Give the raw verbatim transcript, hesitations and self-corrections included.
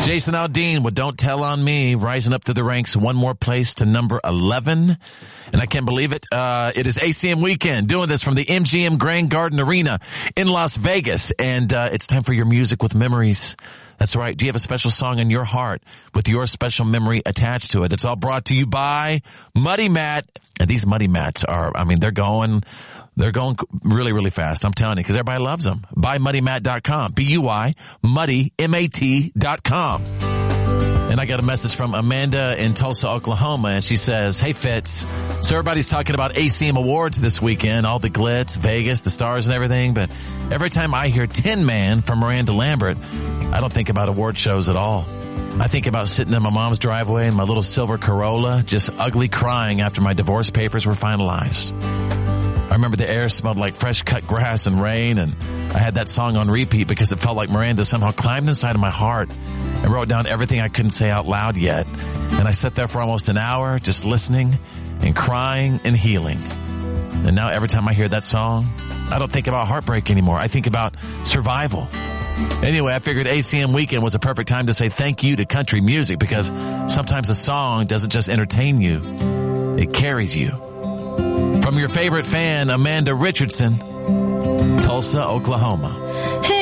Jason Aldean with Don't Tell on Me, rising up through the ranks one more place to number eleven. And I can't believe it. Uh, it is A C M weekend, doing this from the M G M Grand Garden Arena in Las Vegas. And uh, it's time for your music with memories. That's right. Do you have a special song in your heart with your special memory attached to it? It's all brought to you by Muddy Matt. And these Muddy Mats are, I mean, they're going, they're going really, really fast. I'm telling you, because everybody loves them. Buy muddy mat dot com. B U I, muddy, M A T dot com. And I got a message from Amanda in Tulsa, Oklahoma, and she says, hey, Fitz, so everybody's talking about A C M Awards this weekend, all the glitz, Vegas, the stars and everything, but every time I hear Tin Man from Miranda Lambert, I don't think about award shows at all. I think about sitting in my mom's driveway in my little silver Corolla, just ugly crying after my divorce papers were finalized. I remember the air smelled like fresh cut grass and rain, and I had that song on repeat because it felt like Miranda somehow climbed inside of my heart and wrote down everything I couldn't say out loud yet. And I sat there for almost an hour just listening and crying and healing. And now every time I hear that song, I don't think about heartbreak anymore. I think about survival. Anyway, I figured A C M weekend was a perfect time to say thank you to country music, because sometimes a song doesn't just entertain you, it carries you. From your favorite fan, Amanda Richardson, Tulsa, Oklahoma.